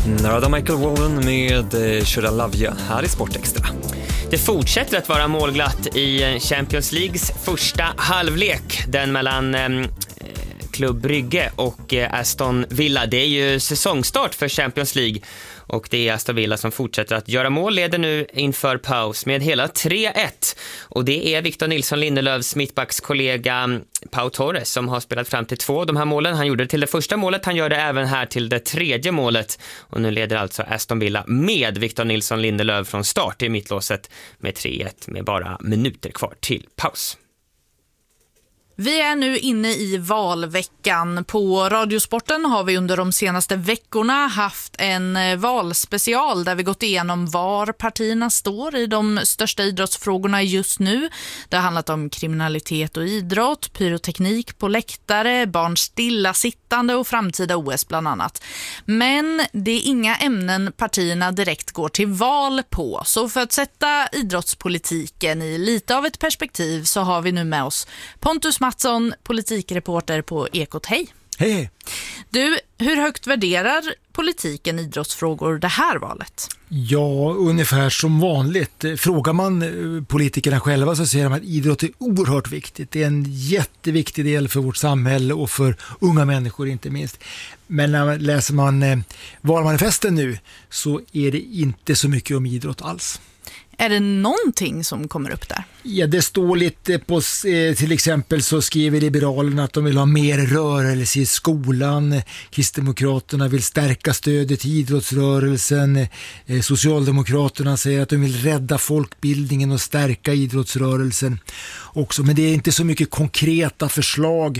Nörda Michael Wallen med Should I Love You här i Sportextra. Det fortsätter att vara målglatt i Champions Leagues första halvlek. Den mellan Klubb Brygge och Aston Villa. Det är ju säsongstart för Champions League. Och det är Aston Villa som fortsätter att göra mål, leder nu inför paus med hela 3-1. Och det är Victor Nilsson Lindelöfs mittbackskollega Pau Torres som har spelat fram till 2 av de här målen. Han gjorde det till det första målet, han gör det även här till det 3:e målet. Och nu leder alltså Aston Villa med Victor Nilsson Lindelöf från start i mittlåset med 3-1 med bara minuter kvar till paus. Vi är nu inne i valveckan. På Radiosporten har vi under de senaste veckorna haft en valspecial där vi gått igenom var partierna står i de största idrottsfrågorna just nu. Det har handlat om kriminalitet och idrott, pyroteknik på läktare, barns stillasittande och framtida OS bland annat. Men det är inga ämnen partierna direkt går till val på. Så för att sätta idrottspolitiken i lite av ett perspektiv så har vi nu med oss Pontus Mattsson, politikreporter på Ekot. Hej! Hej! Du, hur högt värderar politiken idrottsfrågor det här valet? Ja, ungefär som vanligt. Frågar man politikerna själva så säger de att idrott är oerhört viktigt. Det är en jätteviktig del för vårt samhälle och för unga människor inte minst. Men när läser man valmanifesten nu så är det inte så mycket om idrott alls. Är det någonting som kommer upp där? Ja, det står lite på, till exempel så skriver Liberalerna att de vill ha mer rörelse i skolan. Kristdemokraterna vill stärka stödet till idrottsrörelsen. Socialdemokraterna säger att de vill rädda folkbildningen och stärka idrottsrörelsen också. Men det är inte så mycket konkreta förslag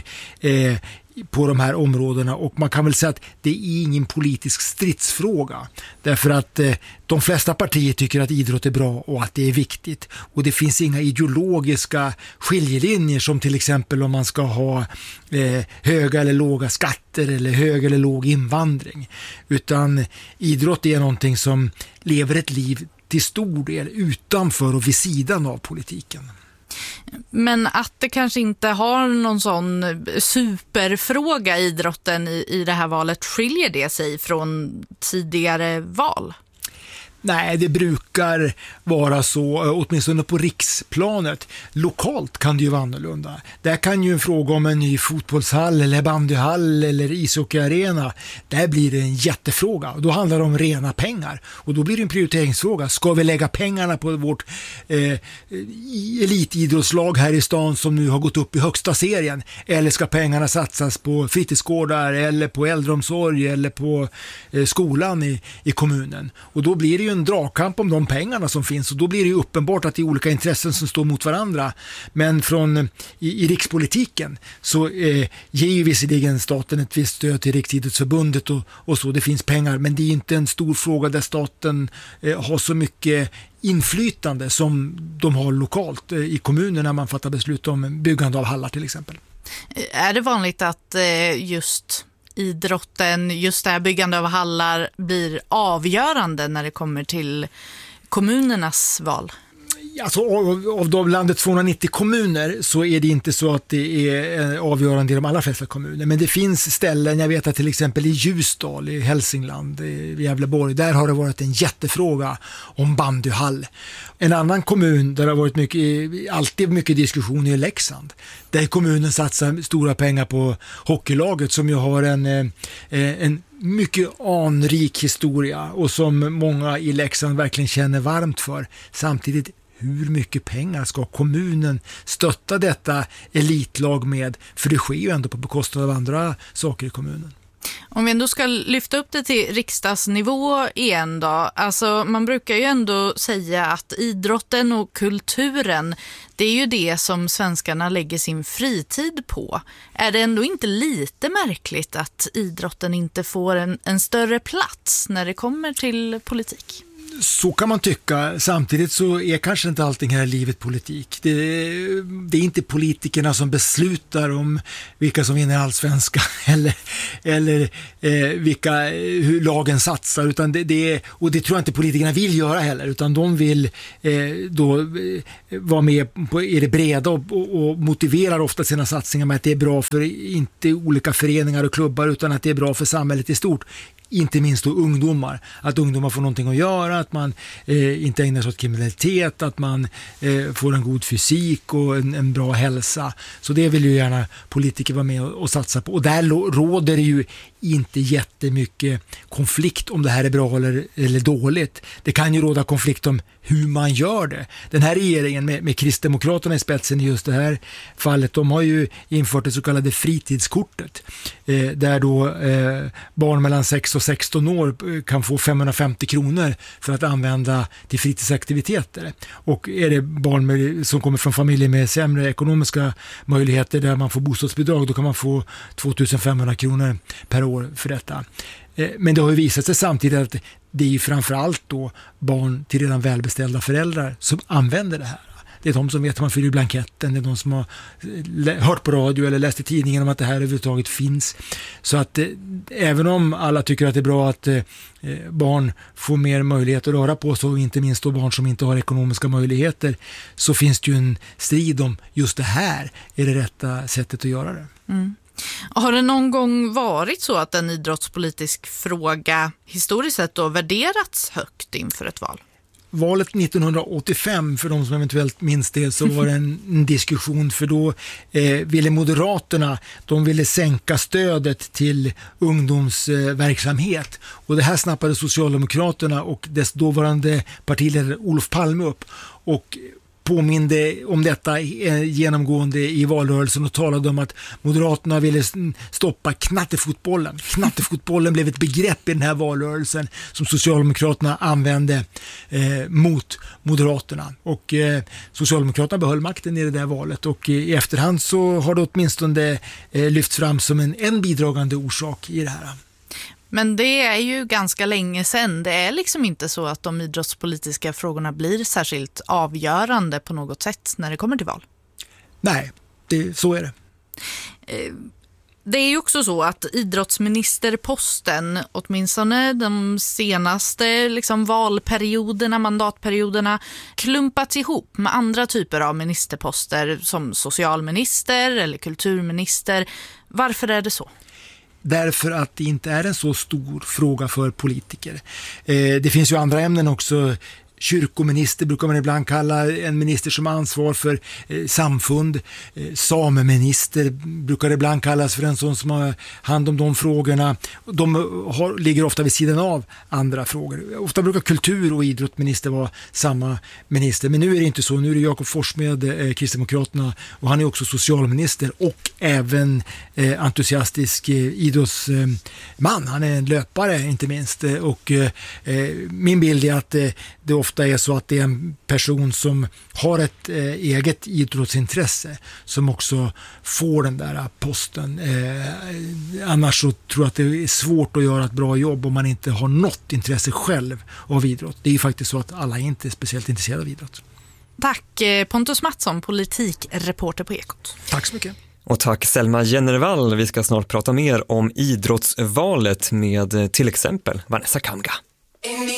på de här områdena, och man kan väl säga att det är ingen politisk stridsfråga därför att de flesta partier tycker att idrott är bra och att det är viktigt, och det finns inga ideologiska skiljelinjer som till exempel om man ska ha höga eller låga skatter eller hög eller låg invandring, utan idrott är någonting som lever ett liv till stor del utanför och vid sidan av politiken. Men att det kanske inte har någon sån superfråga i idrotten i det här valet, skiljer det sig från tidigare val? Nej, det brukar vara så, åtminstone på riksplanet. Lokalt kan det ju vara annorlunda. Där kan ju en fråga om en ny fotbollshall eller bandyhall eller ishockeyarena, där blir det en jättefråga. Då handlar det om rena pengar. Och då blir det en prioriteringsfråga. Ska vi lägga pengarna på vårt elitidrottslag här i stan som nu har gått upp i högsta serien? Eller ska pengarna satsas på fritidsgårdar eller på äldreomsorg eller på skolan i kommunen? Och då blir det ju en dragkamp om de pengarna som finns, och då blir det ju uppenbart att det är olika intressen som står mot varandra. Men i rikspolitiken så ger ju visserligen staten ett visst stöd till Riksidrottsförbundet och så, det finns pengar, men det är inte en stor fråga där staten har så mycket inflytande som de har lokalt i kommunen när man fattar beslut om byggande av hallar till exempel. Är det vanligt att just idrotten, just det här byggande av hallar, blir avgörande när det kommer till kommunernas val? Alltså, av de landets 290 kommuner så är det inte så att det är avgörande i de allra flesta kommuner. Men det finns ställen, jag vet att till exempel i Ljusdal, i Hälsingland, i Gävleborg, där har det varit en jättefråga om bandyhall. En annan kommun där det har varit alltid mycket diskussion är Leksand. Där kommunen satsar stora pengar på hockeylaget som ju har en mycket anrik historia och som många i Leksand verkligen känner varmt för. Samtidigt, hur mycket pengar ska kommunen stötta detta elitlag med? För det sker ju ändå på bekostnad av andra saker i kommunen. Om vi ändå ska lyfta upp det till riksdagsnivå igen då. Alltså man brukar ju ändå säga att idrotten och kulturen, det är ju det som svenskarna lägger sin fritid på. Är det ändå inte lite märkligt att idrotten inte får en större plats när det kommer till politik? Så kan man tycka. Samtidigt så är kanske inte allting här i livet politik. Det är inte politikerna som beslutar om vilka som vinner allsvenska eller hur lagen satsar, utan och det tror jag inte politikerna vill göra heller, utan de vill då vara med på det breda och motiverar ofta sina satsningar med att det är bra för inte olika föreningar och klubbar, utan att det är bra för samhället i stort. inte minst då ungdomar. Att ungdomar får någonting att göra, att man inte ägnar sig åt kriminalitet, att man får en god fysik och en bra hälsa. Så det vill ju gärna politiker vara med och satsa på. Och där råder det ju inte jättemycket konflikt om det här är bra eller dåligt. Det kan ju råda konflikt om hur man gör det. Den här regeringen med Kristdemokraterna i spetsen i just det här fallet, de har ju infört det så kallade fritidskortet där då barn mellan 6 och 16 år kan få 550 kronor för att använda till fritidsaktiviteter. Och är det barn som kommer från familjer med sämre ekonomiska möjligheter där man får bostadsbidrag, då kan man få 2500 kronor per år för detta. Men det har ju visat sig samtidigt att det är ju framförallt då barn till redan välbeställda föräldrar som använder det här. Det är de som vet att man fyller blanketten, det är de som har hört på radio eller läst i tidningen om att det här överhuvudtaget finns. Så att även om alla tycker att det är bra att barn får mer möjlighet att röra på sig, och inte minst då barn som inte har ekonomiska möjligheter, så finns det ju en strid om just det här är det rätta sättet att göra det. Mm. Har det någon gång varit så att en idrottspolitisk fråga historiskt sett då värderats högt inför ett val? Valet 1985, för de som eventuellt minns det, så var det en diskussion, för då ville Moderaterna, de ville sänka stödet till ungdomsverksamhet, och det här snappade Socialdemokraterna och dess dåvarande partiledare Olof Palme upp och påminde om detta genomgående i valrörelsen och talade om att Moderaterna ville stoppa knattefotbollen. Knattefotbollen blev ett begrepp i den här valrörelsen som Socialdemokraterna använde mot Moderaterna. Och Socialdemokraterna behöll makten i det där valet, och i efterhand så har det åtminstone lyfts fram som en bidragande orsak i det här. Men det är ju ganska länge sedan. Det är liksom inte så att de idrottspolitiska frågorna blir särskilt avgörande på något sätt när det kommer till val. Nej, så är det. Det är ju också så att idrottsministerposten, åtminstone de senaste valperioderna, mandatperioderna, klumpats ihop med andra typer av ministerposter som socialminister eller kulturminister. Varför är det så? Därför att det inte är en så stor fråga för politiker. Det finns ju andra ämnen också. Kyrkominister brukar man ibland kalla en minister som har ansvar för samfund. Sameminister brukar ibland kallas för en sån som har hand om de frågorna. De ligger ofta vid sidan av andra frågor. Ofta brukar kultur- och idrottsminister vara samma minister. Men nu är det inte så. Nu är det Jakob Forssmed, Kristdemokraterna, och han är också socialminister och även entusiastisk idrottsman. Han är en löpare inte minst. Och min bild är att det ofta är så att det är en person som har ett eget idrottsintresse som också får den där posten. Annars så tror jag att det är svårt att göra ett bra jobb om man inte har något intresse själv av idrott. Det är ju faktiskt så att alla är inte speciellt intresserade av idrott. Tack Pontus Mattsson, politikreporter på Ekot. Tack så mycket. Och tack Selma Jennervall. Vi ska snart prata mer om idrottsvalet med till exempel Vanessa Kamga.